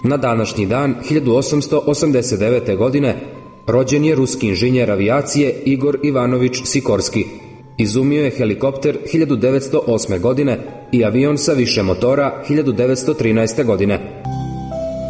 Na današnji dan, 1889. godine, rođen je ruski inženjer avijacije Igor Ivanović Sikorski. Izumio je helikopter 1908. godine i avion sa više motora 1913. godine.